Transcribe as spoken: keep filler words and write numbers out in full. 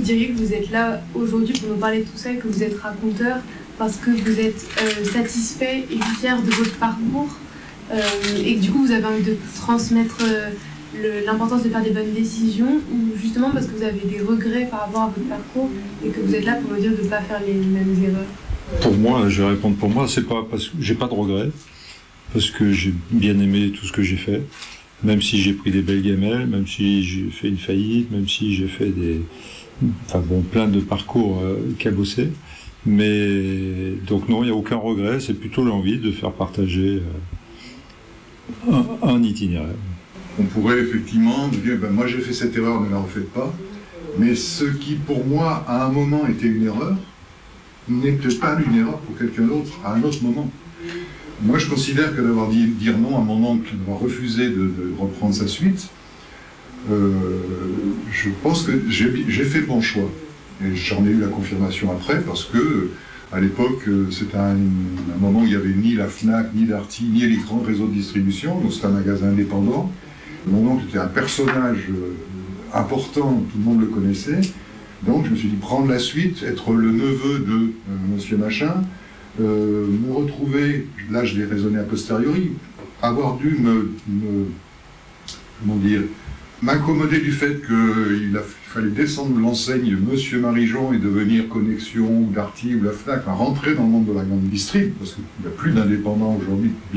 diriez que vous êtes là aujourd'hui pour nous parler de tout ça et que vous êtes raconteur parce que vous êtes euh, satisfait et fier de votre parcours euh, et que du coup vous avez envie de transmettre euh, le, l'importance de faire des bonnes décisions, ou justement parce que vous avez des regrets par rapport à votre parcours et que vous êtes là pour nous dire de ne pas faire les mêmes erreurs? Pour moi, je vais répondre pour moi, c'est pas parce que j'ai pas de regrets, parce que j'ai bien aimé tout ce que j'ai fait, même si j'ai pris des belles gamelles, même si j'ai fait une faillite, même si j'ai fait des, enfin bon, plein de parcours euh, cabossés. Mais donc non, il n'y a aucun regret, c'est plutôt l'envie de faire partager euh, un, un itinéraire. On pourrait effectivement dire, ben moi j'ai fait cette erreur, ne la refaites pas, mais ce qui pour moi à un moment était une erreur, n'est peut-être pas une erreur pour quelqu'un d'autre à un autre moment. Moi je considère que d'avoir dit dire non à mon oncle, d'avoir refusé de, de reprendre sa suite, euh, je pense que j'ai, j'ai fait le bon choix. Et j'en ai eu la confirmation après parce que à l'époque c'était un, un moment où il n'y avait ni la Fnac, ni Darty, ni les grands réseaux de distribution, donc c'était un magasin indépendant. Mon oncle était un personnage important, tout le monde le connaissait. Donc je me suis dit prendre la suite, être le neveu de euh, monsieur machin, euh, me retrouver, là je l'ai raisonné a posteriori, avoir dû me, me comment dire, m'accommoder du fait qu'il a, il fallait descendre l'enseigne Monsieur Marijon et devenir Connexion, Darty ou la Fnac, à rentrer dans le monde de la grande distrib, parce qu'il n'y a plus d'indépendants aujourd'hui.